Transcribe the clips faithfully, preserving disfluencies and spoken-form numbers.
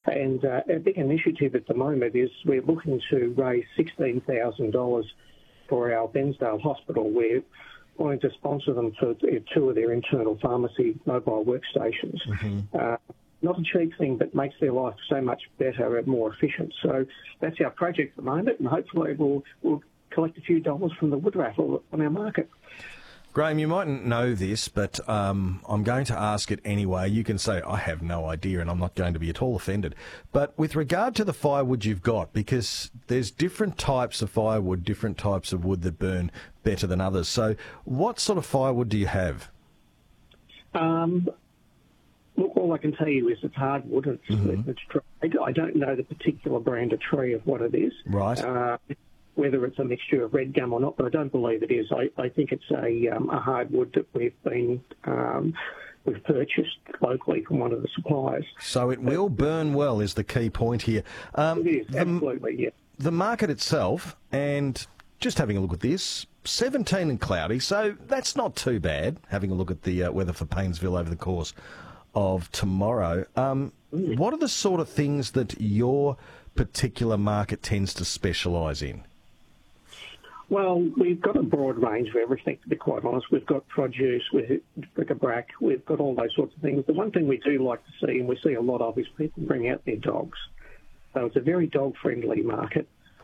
And uh, our big initiative at the moment is we're looking to raise sixteen thousand dollars for our Bensdale Hospital. We're wanting to sponsor them for two of their internal pharmacy mobile workstations. Mm-hmm. Uh, not a cheap thing, but makes their life so much better and more efficient. So that's our project at the moment, and hopefully we'll, we'll collect a few dollars from the wood raffle on our market. Graham, you mightn't know this, but um, I'm going to ask it anyway. You can say, I have no idea, and I'm not going to be at all offended. But with regard to the firewood you've got, because there's different types of firewood, different types of wood that burn better than others. So what sort of firewood do you have? Um, look, all I can tell you is it's hardwood. It's, Mm-hmm. it's dried. I don't know the particular brand of tree of what it is. Right. Uh, whether it's a mixture of red gum or not, but I don't believe it is. I, I think it's a, um, a hardwood that we've been um, we've purchased locally from one of the suppliers. So it will burn well is the key point here. Um, It is, the, absolutely, yeah. The market itself, and just having a look at this, seventeen and cloudy, so that's not too bad, having a look at the uh, weather for Paynesville over the course of tomorrow. Um, Mm. What are the sort of things that your particular market tends to specialise in? Well, we've got a broad range of everything, to be quite honest. We've got produce, we've bric-a-brac, we've got all those sorts of things. The one thing we do like to see, and we see a lot of, is people bring out their dogs. So it's a very dog-friendly market.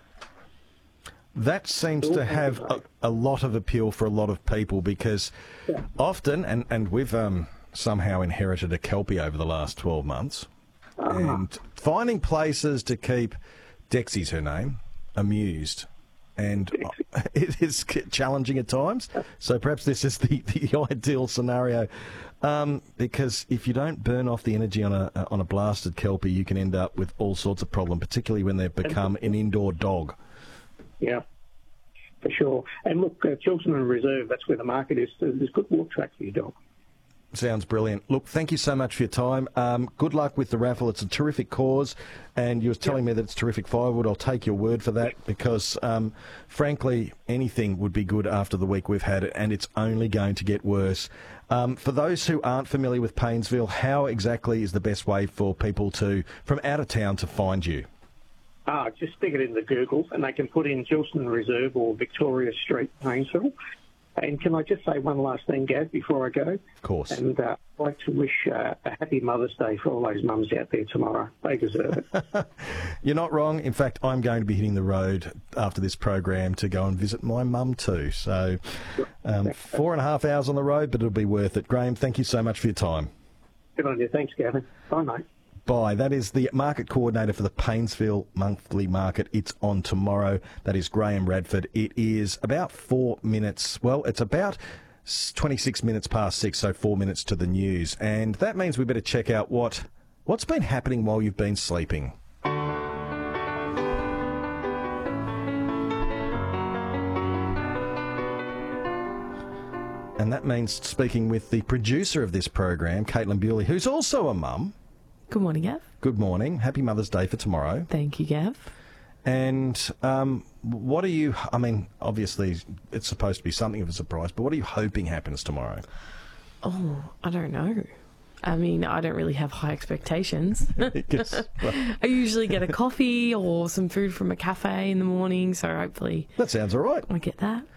That seems to have a, a lot of appeal for a lot of people because Yeah. often, and, and we've um, somehow inherited a Kelpie over the last twelve months, Uh-huh. and finding places to keep, Dexy's her name, amused. And it is challenging at times. So perhaps this is the, the ideal scenario. Um, because if you don't burn off the energy on a on a blasted Kelpie, you can end up with all sorts of problems, particularly when they've become an indoor dog. Yeah, for sure. And look, uh, Cheltenham Reserve, that's where the market is. There's good walk track for your dog. Sounds brilliant. Look, thank you so much for your time. Um, good luck with the raffle. It's a terrific cause, and you were telling me that it's terrific firewood. I'll take your word for that because, um, frankly, anything would be good after the week we've had, and it's only going to get worse. Um, for those who aren't familiar with Paynesville, how exactly is the best way for people to, from out of town, to find you? Ah, just stick it into Google, and they can put in Cheltenham Reserve or Victoria Street, Paynesville. And can I just say one last thing, Gav, before I go? Of course. And uh, I'd like to wish uh, a happy Mother's Day for all those mums out there tomorrow. They deserve it. You're not wrong. In fact, I'm going to be hitting the road after this program to go and visit my mum too. So um, four and a half hours on the road, but it'll be worth it. Graham, thank you so much for your time. Good on you. Thanks, Gavin. Bye, mate. Bye. That is the market coordinator for the Paynesville Monthly Market. It's on tomorrow. That is Graham Radford. It is about four minutes. Well, it's about twenty-six minutes past six, so four minutes to the news. And that means we better check out what, what's been happening while you've been sleeping. And that means speaking with the producer of this program, Caitlin Bewley, who's also a mum. Good morning, Gav. Good morning. Happy Mother's Day for tomorrow. Thank you, Gav. And um, what are you, I mean, obviously it's supposed to be something of a surprise, but what are you hoping happens tomorrow? Oh, I don't know. I mean, I don't really have high expectations. Because, well, I usually get a coffee or some food from a cafe in the morning, so hopefully that sounds all right. I get that.